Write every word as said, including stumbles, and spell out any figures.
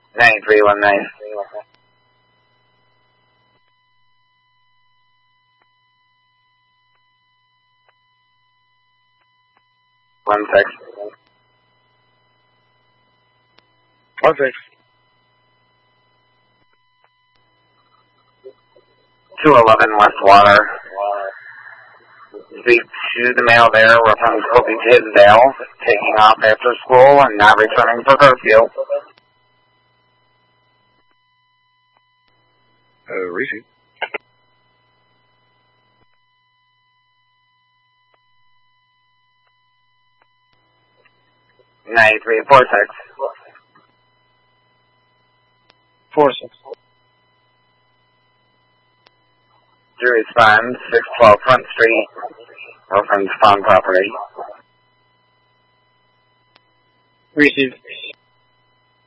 ninety-three one nine. One six. One six. Two eleven West Water. Speak to the male there. We're from Kobe Tisdale, taking off after school and not returning for curfew. Uh, receive. ninety-three four six. Four six. To respond, six twelve Front Street, or from Spawn property. Receive.